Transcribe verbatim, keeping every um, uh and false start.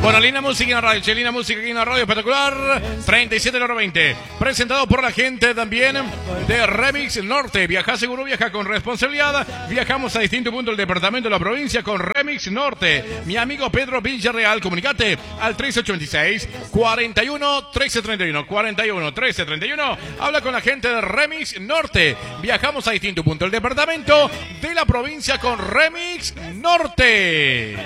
Bueno, Linda Música en la radio, Chelina Música aquí en la radio, espectacular. treinta y siete cero veinte. Presentado por la gente también de Remix Norte. Viaja seguro, viaja con responsabilidad. Viajamos a distintos puntos del departamento de la provincia con Remix Norte. Mi amigo Pedro Villarreal, comunicate al trece ochenta y seis, cuarenta y uno, trece treinta y uno. cuarenta y uno, trece treinta y uno. Habla con la gente de Remix Norte. Viajamos a distintos puntos del departamento de la provincia con Remix Norte.